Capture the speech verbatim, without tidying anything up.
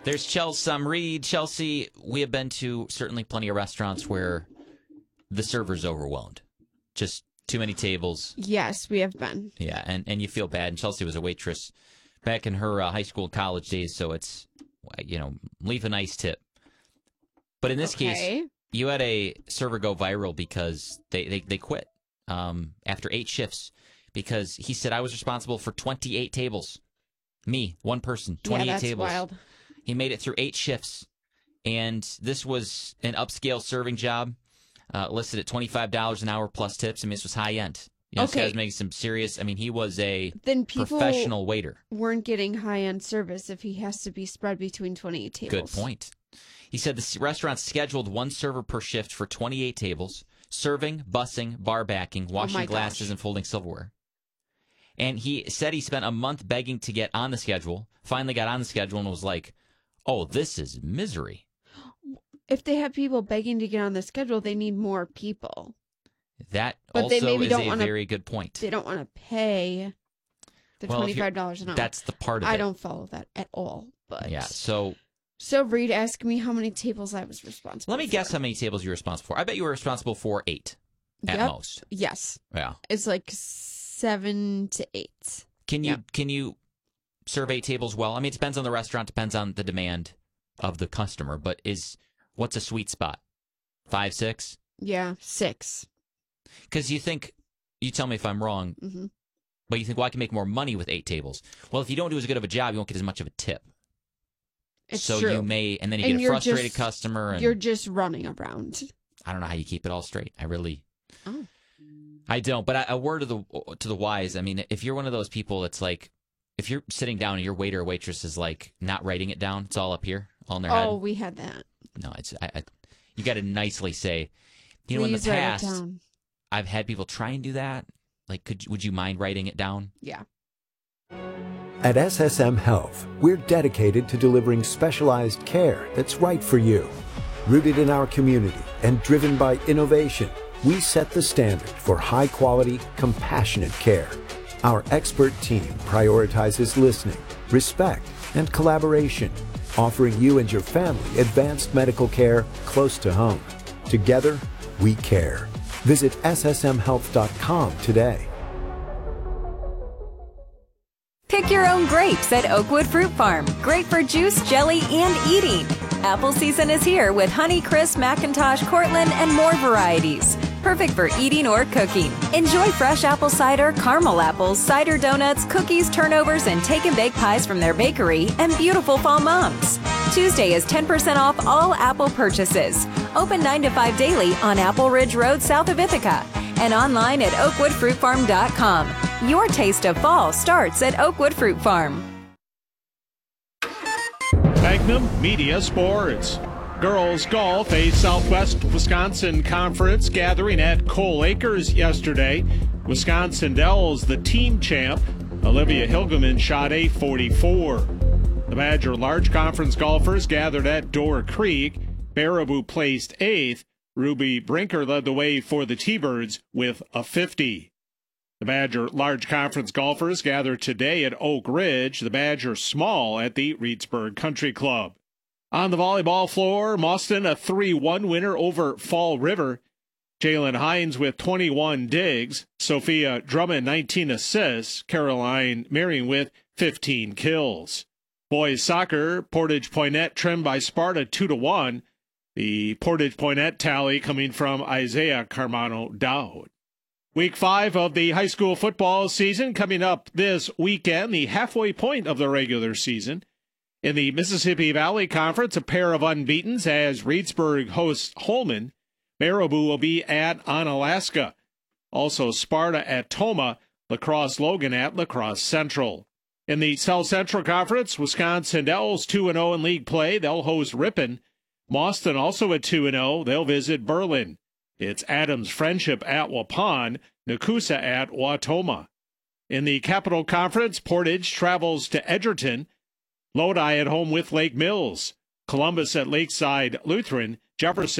There's Chelsea, um, Reed, Chelsea. We have been to certainly plenty of restaurants where the server's overwhelmed. Just too many tables. Yes, we have been. Yeah, and, and you feel bad. And Chelsea was a waitress back in her uh, high school, college days, so it's, you know, leave a nice tip. But in this Okay. case, you had a server go viral because they, they, they quit um, after eight shifts because he said, I was responsible for twenty-eight tables. Me, one person, twenty-eight yeah, that's tables. Wild. He made it through eight shifts, and this was an upscale serving job uh, listed at twenty-five dollars an hour plus tips. I mean, this was high-end. You know, Okay. This guy's making some serious, I mean, he was a Then people professional waiter. weren't getting high-end service if he has to be spread between twenty-eight tables. Good point. He said the restaurant scheduled one server per shift for twenty-eight tables, serving, bussing, bar backing, washing my glasses, gosh. and folding silverware. And he said he spent a month begging to get on the schedule, finally got on the schedule and was like, oh, this is misery. If they have people begging to get on the schedule, they need more people. That But they also maybe is don't a wanna- very good point. They don't want to pay the Well, if you're- twenty-five dollars an hour. That's the part of it. I don't follow that at all. But Yeah, so So Reed asked me how many tables I was responsible let me for. guess how many tables you're responsible for. I bet you were responsible for eight at Yep. most. Yes. Yeah. It's like seven to eight. Can you Yeah. can you serve eight tables well? I mean, it depends on the restaurant, depends on the demand of the customer, but is what's a sweet spot? Five, six? Yeah, six. Because you think, you tell me if I'm wrong, Mm-hmm. but you think, well, I can make more money with eight tables. Well, if you don't do as good of a job, you won't get as much of a tip. It's so true. you may, and then you And get a you're frustrated just- customer. And You're just running around. I don't know how you keep it all straight. I really, Oh. I don't. But I, a word to the to the wise. I mean, if you're one of those people, it's like if you're sitting down and your waiter or waitress is like not writing it down, it's all up here, all in their Oh, head. we had that. No, it's I, I, you got to nicely say, you know, in Please the write it past, down. I've had people try and do that. Like, could would you mind writing it down? Yeah. At S S M Health, we're dedicated to delivering specialized care that's right for you. Rooted in our community and driven by innovation, we set the standard for high-quality, compassionate care. Our expert team prioritizes listening, respect, and collaboration, offering you and your family advanced medical care close to home. Together, we care. Visit S S M health dot com today. Pick your own grapes at Oakwood Fruit Farm. Great for juice, jelly, and eating. Apple season is here with Honeycrisp, Macintosh, Cortland, and more varieties. Perfect for eating or cooking. Enjoy fresh apple cider, caramel apples, cider donuts, cookies, turnovers, and take and bake pies from their bakery, and beautiful fall mums. Tuesday is ten percent off all Apple purchases. Open nine to five daily on Apple Ridge Road south of Ithaca. And online at oakwood fruit farm dot com. Your taste of fall starts at Oakwood Fruit Farm. Magnum Media Sports. Girls golf, a Southwest Wisconsin Conference gathering at Cole Acres yesterday. Wisconsin Dells, the team champ. Olivia Hilgeman shot a forty-four. The Badger Large Conference golfers gathered at Door Creek. Baraboo placed eighth. Ruby Brinker led the way for the T-Birds with a fifty. The Badger Large Conference golfers gathered today at Oak Ridge, the Badger Small at the Reedsburg Country Club. On the volleyball floor, Mauston a three one winner over Fall River. Jalen Hines with twenty-one digs. Sophia Drummond nineteen assists. Caroline Marion with fifteen kills. Boys soccer, Portage Poinnette trimmed by Sparta two to one. The Portage Poinnette tally coming from Isaiah Carmano Dowd. Week five of the high school football season coming up this weekend, the halfway point of the regular season. In the Mississippi Valley Conference, a pair of unbeatens as Reedsburg hosts Holman. Baraboo will be at Onalaska. Also Sparta at Toma, Lacrosse Logan at Lacrosse Central. In the South Central Conference, Wisconsin Dells two and oh in league play. They'll host Ripon. Mauston also at two and oh. They'll visit Berlin. It's Adams Friendship at Waupun, Nakusa at Watoma. In the Capital Conference, Portage travels to Edgerton. Lodi at home with Lake Mills. Columbus at Lakeside Lutheran. Jefferson